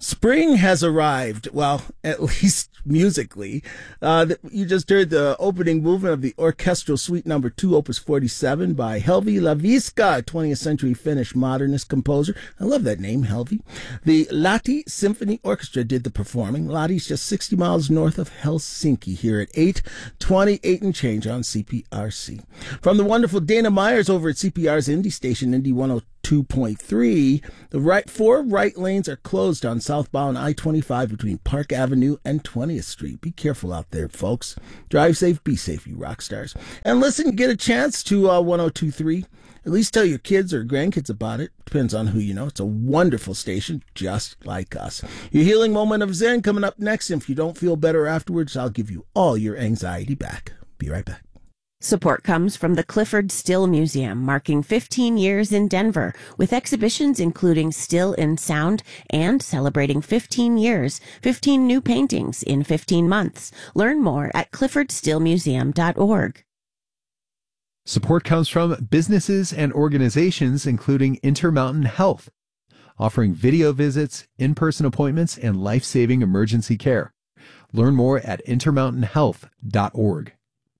Spring has arrived. Well, at least musically. You just heard the opening movement of the Orchestral Suite Number 2, Opus 47 by Helvi Laviska, 20th century Finnish modernist composer. I love that name, Helvi. The Lahti Symphony Orchestra did the performing. Lahti's just 60 miles north of Helsinki here at 8:28 and change on CPRC. From the wonderful Dana Myers over at CPR's Indie Station, Indie 102.3, the four right lanes are closed on southbound I-25 between Park Avenue and 20th Street. Be careful out there, folks. Drive safe, be safe, you rock stars. And listen, get a chance to 102.3. At least tell your kids or grandkids about it. Depends on who you know. It's a wonderful station, just like us. Your healing moment of Zen coming up next. And if you don't feel better afterwards, I'll give you all your anxiety back. Be right back. Support comes from the Clifford Still Museum, marking 15 years in Denver, with exhibitions including Still in Sound and celebrating 15 years, 15 new paintings in 15 months. Learn more at cliffordstillmuseum.org. Support comes from businesses and organizations including Intermountain Health, offering video visits, in-person appointments, and life-saving emergency care. Learn more at intermountainhealth.org.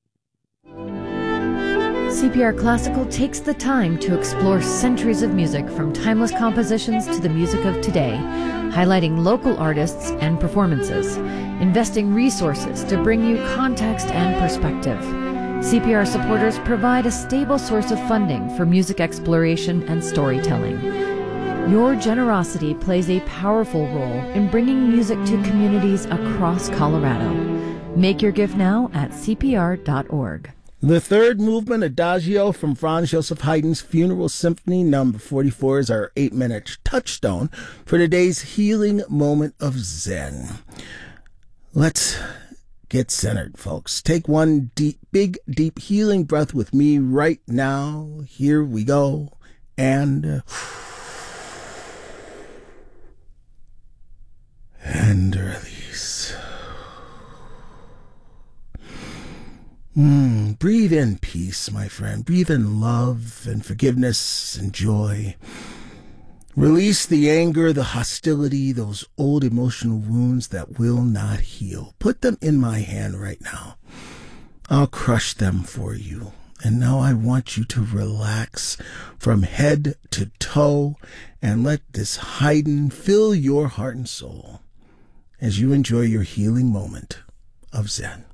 CPR Classical takes the time to explore centuries of music from timeless compositions to the music of today, highlighting local artists and performances, investing resources to bring you context and perspective. CPR supporters provide a stable source of funding for music exploration and storytelling. Your generosity plays a powerful role in bringing music to communities across Colorado. Make your gift now at cpr.org. The third movement, Adagio, from Franz Joseph Haydn's Funeral Symphony Number 44, is our 8-minute touchstone for today's healing moment of Zen. Let's get centered, folks. Take one big, deep healing breath with me right now. Here we go. And release. Breathe in peace, my friend. Breathe in love and forgiveness and joy. Release the anger, the hostility, those old emotional wounds that will not heal. Put them in my hand right now. I'll crush them for you. And now I want you to relax from head to toe and let this Haydn fill your heart and soul as you enjoy your healing moment of Zen.